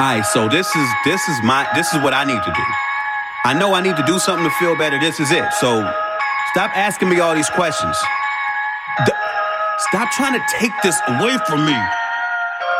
right, so this is what I need to do. I know I need to do something to feel better. This is it. So stop asking me all these questions. Stop trying to take this away from me.